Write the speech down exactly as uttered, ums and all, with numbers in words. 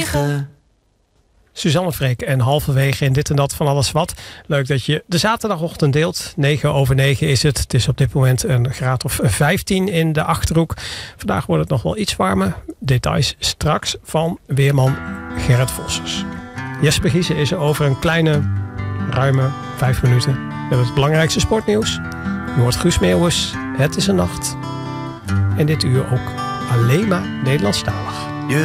negen. Suzanne Freek en halverwege in dit en dat van alles wat. Leuk dat je de zaterdagochtend deelt. negen over negen is het. Het is op dit moment een graad of vijftien in de Achterhoek. Vandaag wordt het nog wel iets warmer. Details straks van weerman Gerrit Vossers. Jesper Giesen is er over een kleine, ruime vijf minuten. Met het belangrijkste sportnieuws. U hoort Guus Meeuwis. Het is een nacht. En dit uur ook alleen maar Nederlandstalig.